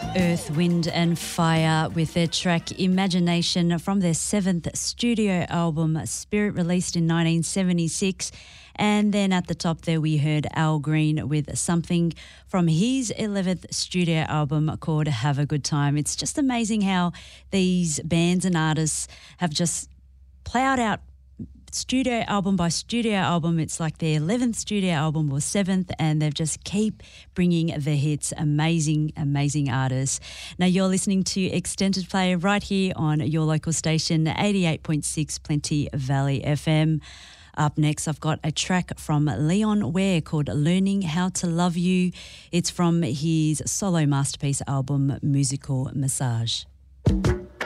Earth, Wind and Fire with their track Imagination from their 7th studio album Spirit, released in 1976. And then at the top there we heard Al Green with Something from his 11th studio album called Have a Good Time. It's just amazing how these bands and artists have just ploughed out studio album by studio album. It's like their 11th studio album or 7th, and they've just keep bringing the hits. Amazing, amazing artists. Now you're listening to Extended Play right here on your local station, 88.6 Plenty Valley FM. Up next, I've got a track from Leon Ware called Learning How to Love You. It's from his solo masterpiece album, Musical Massage.